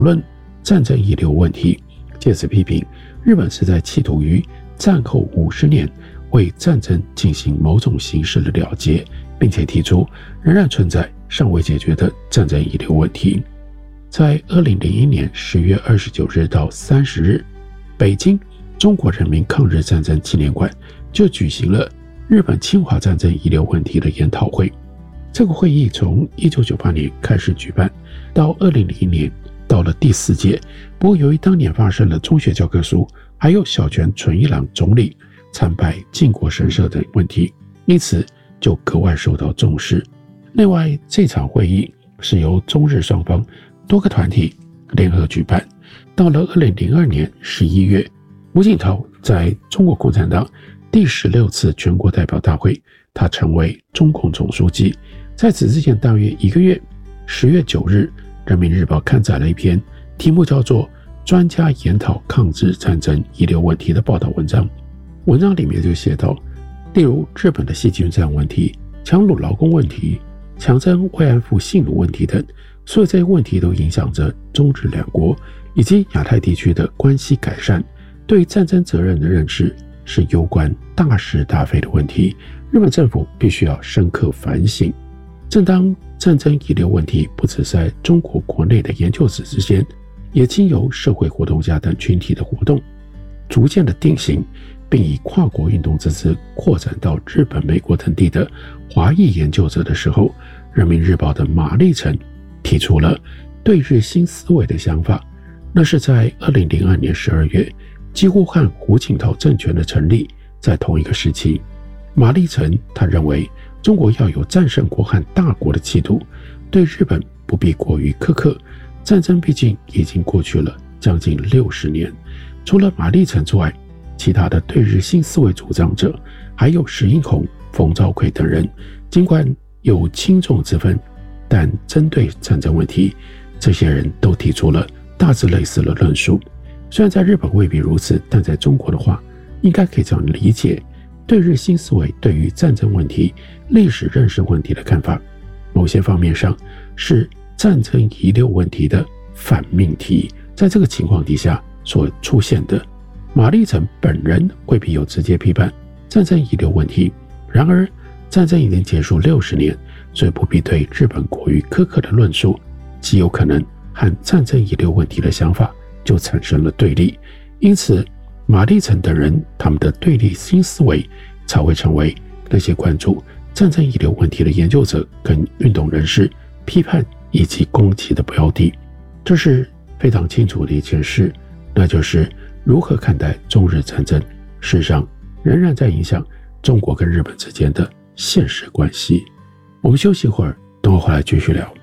论战争遗留问题，借此批评日本是在企图于战后50年为战争进行某种形式的了结，并且提出仍然存在尚未解决的战争遗留问题。在2001年10月29日到30日，北京中国人民抗日战争纪念馆就举行了日本侵华战争遗留问题的研讨会。这个会议从1998年开始举办，到2001年到了第4届，不过由于当年发生了中学教科书还有小泉纯一郎总理参拜靖国神社等问题，因此就格外受到重视。另外，这场会议是由中日双方多个团体联合举办。到了2002年11月，胡锦涛在中国共产党第16次全国代表大会，他成为中共总书记。在此之前大约1个月，10月9日，人民日报刊载了一篇题目叫做《专家研讨抗日战争遗留问题》的报道文章。文章里面就写到，例如日本的细菌战问题、强掳劳工问题、强征慰安妇性奴问题等，所有这些问题都影响着中日两国以及亚太地区的关系改善。对战争责任的认识是攸关大是大非的问题，日本政府必须要深刻反省。正当战争遗留问题不只在中国国内的研究者之间，也经由社会活动家等群体的活动逐渐的定型，并以跨国运动之姿扩展到日本、美国等地的华裔研究者的时候，人民日报的马立成提出了对日新思维的想法。那是在2002年12月，几乎和胡锦涛政权的成立在同一个时期。马立成他认为中国要有战胜国和大国的气度，对日本不必过于苛刻，战争毕竟已经过去了将近60年。除了马立成之外，其他的对日新思维主张者还有石英红、冯兆奎等人，尽管有轻重之分，但针对战争问题，这些人都提出了大致类似的论述。虽然在日本未必如此，但在中国的话，应该可以这样理解，对日新思维对于战争问题、历史认识问题的看法，某些方面上是战争遗留问题的反命题。在这个情况底下所出现的，马立成本人未必有直接批判战争遗留问题，然而战争已经结束60年，所以不必对日本过于苛刻的论述，极有可能和战争遗留问题的想法就产生了对立。因此马立成等人他们的对立新思维才会成为那些关注战争遗留问题的研究者跟运动人士批判以及攻击的标的。这是非常清楚的一件事，那就是如何看待中日战争，事实上仍然在影响中国跟日本之间的现实关系。我们休息一会儿，等我回来继续聊。